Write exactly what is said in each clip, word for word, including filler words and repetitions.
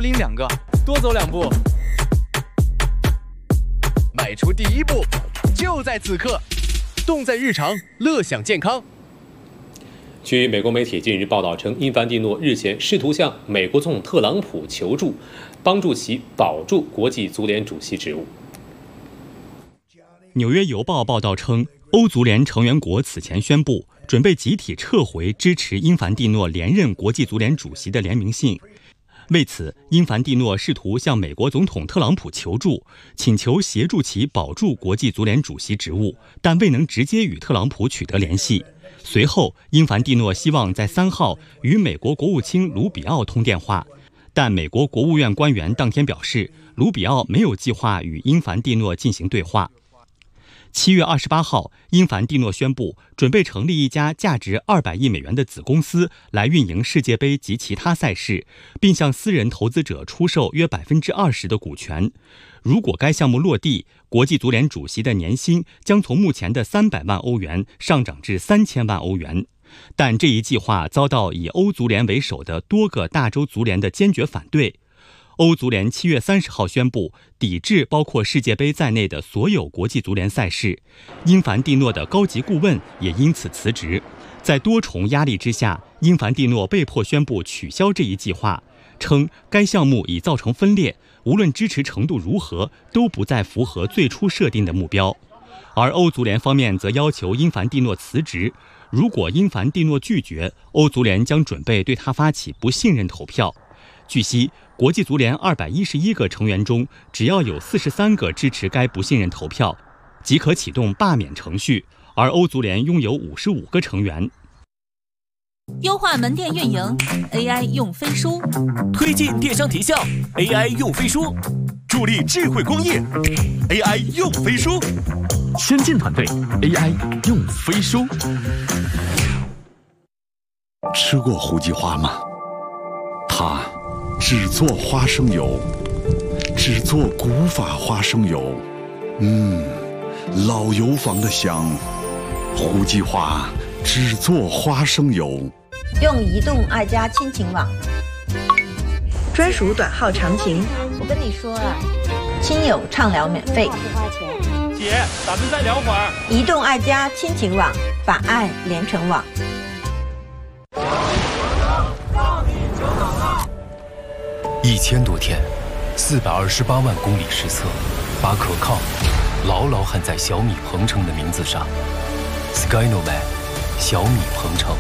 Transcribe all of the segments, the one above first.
拎两个， 多走两步， 迈出第一步，就在此刻。动在日常，乐享健康。 据美国媒体近日报道称，因凡蒂诺日前试图向美国总统特朗普求助，帮助其保住国际足联主席职务。 纽约邮报报道称，欧足联成员国此前宣布，准备集体撤回支持因凡蒂诺连任国际足联主席的联名信。为此，因凡蒂诺试图向美国总统特朗普求助，请求协助其保住国际足联主席职务，但未能直接与特朗普取得联系。随后，因凡蒂诺希望在三号与美国国务卿卢比奥通电话，但美国国务院官员当天表示，卢比奥没有计划与因凡蒂诺进行对话。七月二十八号，因凡蒂诺宣布准备成立一家价值二百亿美元的子公司来运营世界杯及其他赛事，并向私人投资者出售约百分之二十的股权。如果该项目落地，国际足联主席的年薪将从目前的三百万欧元上涨至三千万欧元。但这一计划遭到以欧足联为首的多个大洲足联的坚决反对。欧足联七月三十号宣布抵制包括世界杯在内的所有国际足联赛事，因凡蒂诺的高级顾问也因此辞职。在多重压力之下，因凡蒂诺被迫宣布取消这一计划，称该项目已造成分裂，无论支持程度如何，都不再符合最初设定的目标。而欧足联方面则要求因凡蒂诺辞职，如果因凡蒂诺拒绝，欧足联将准备对他发起不信任投票。据悉，国际足联二百一十一个成员中，只要有四十三个支持该不信任投票，即可启动罢免程序，而欧足联拥有五十五个成员。 优化门店运营 ，A I 用飞书； 推进电商提效 ，A I 用飞书；助力智慧工业 ，A I 用飞书； 先进团队 A I 用飞书。 吃过胡记花吗？它只做花生油，只做古法花生油，嗯，老油坊的香。胡记花只做花生油。 用移动爱家亲情网，专属短号长情。 我跟你说了， 亲友畅聊免费， 不花钱。 姐，咱们再聊会儿。 移动爱家亲情网，把爱连成网。 一千多天，四百二十八万公里实测，把可靠牢牢焊在小米鹏程的名字上。Skynoman， 小米鹏程。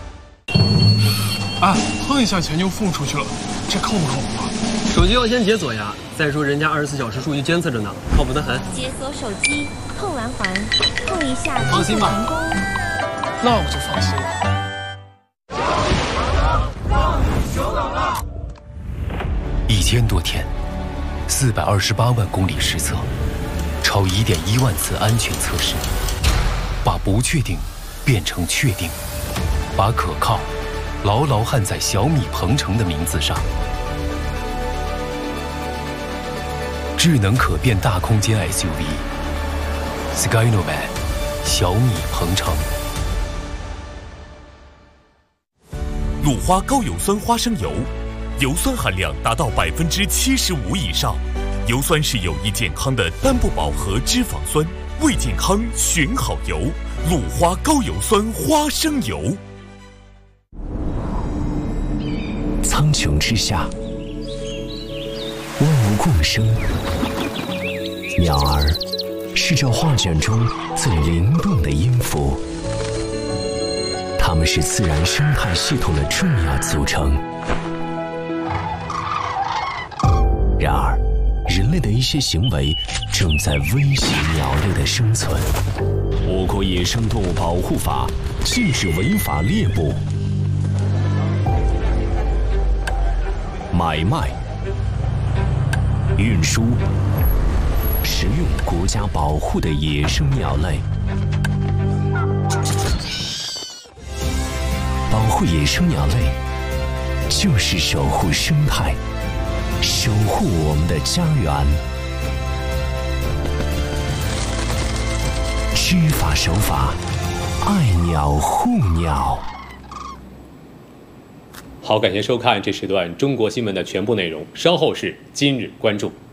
啊，碰一下钱就付出去了，这靠不靠谱啊？ 手机要先解锁呀。再说人家二十四小时数据监测着呢，靠谱得很。 解锁手机，碰完环，碰一下， 放心吧。 那我就放心了。 一千多天，四百二十八万公里实测，超一点一万次安全测试，把不确定变成确定，把可靠牢牢焊在小米鹏程的名字上。智能可变大空间 S U V Skynoman 小米鹏程。 鲁花高油酸花生油，油酸含量达到百分之七十五以上，油酸是有益健康的单不饱和脂肪酸，为健康选好油。鲁花高油酸花生油。 苍穹之下，万物共生。鸟儿是这画卷中最灵动的音符，它们是自然生态系统的重要组成。然而，人类的一些行为正在威胁鸟类的生存。我国野生动物保护法禁止违法猎捕、买卖、运输、食用国家保护的野生鸟类。保护野生鸟类，就是守护生态，守护我们的家园。知法守法，爱鸟护鸟。 好，感谢收看这时段中国新闻的全部内容，稍后是今日关注。